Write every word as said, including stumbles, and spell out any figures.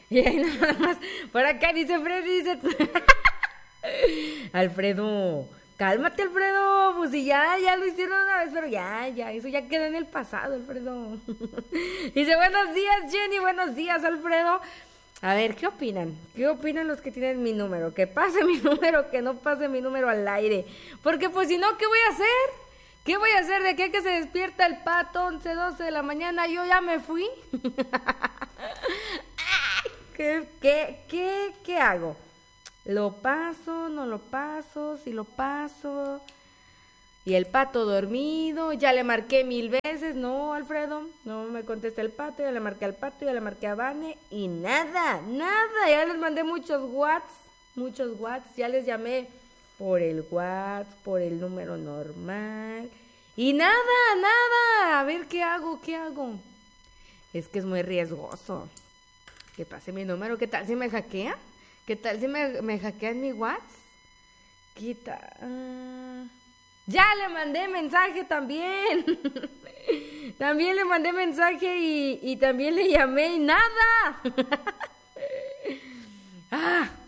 Y ahí nada más, por acá dice Freddy, dice... Alfredo, cálmate, Alfredo, pues si ya, ya lo hicieron una vez, pero ya, ya, eso ya queda en el pasado, Alfredo. Dice, buenos días, Jenny, buenos días, Alfredo. A ver, ¿qué opinan? ¿Qué opinan los que tienen mi número? Que pase mi número, que no pase mi número al aire. Porque pues si no, ¿qué voy a hacer? ¿Qué voy a hacer de aquí a que se despierta el pato once, doce de la mañana? Yo ya me fui. ¿Qué, qué, qué, qué hago? ¿Lo paso? ¿No lo paso? ¿Si lo paso? Y el pato dormido, ya le marqué mil veces. No, Alfredo, no me contesta el pato. Ya le marqué al pato, ya le marqué a Vane. Y nada, nada. Ya les mandé muchos whats, muchos whats. Ya les llamé por el WhatsApp, por el número normal. Y nada, nada. A ver, ¿qué hago? ¿Qué hago? Es que es muy riesgoso. Que pase mi número. ¿Qué tal si me hackea? ¿Qué tal si me, me hackean mi WhatsApp? ¿Qué tal? Uh, ya le mandé mensaje también. También le mandé mensaje y, y también le llamé y nada. Ah,